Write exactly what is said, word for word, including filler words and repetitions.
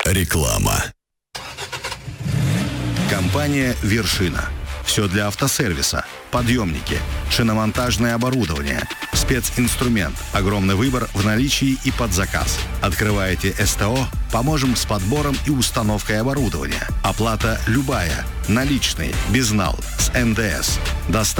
Реклама. Компания «Вершина». Все для автосервиса. Подъемники, шиномонтажное оборудование, специнструмент. Огромный выбор в наличии и под заказ. Открываете СТО, поможем с подбором и установкой оборудования. Оплата любая. Наличные, безнал, с эн дэ эс. Доставка